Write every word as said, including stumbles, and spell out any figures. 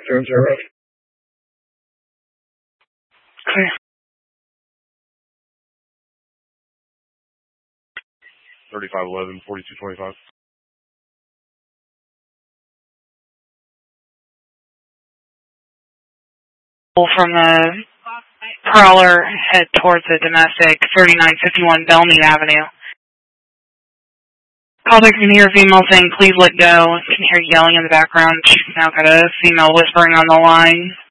zero zero. Clear. thirty-five eleven, forty-two twenty-five. From the Prowler, head towards the domestic, thirty-nine fifty-one Belmead Avenue. Caller can hear a female saying, please let go. Can hear yelling in the background. She's now got a female whispering on the line.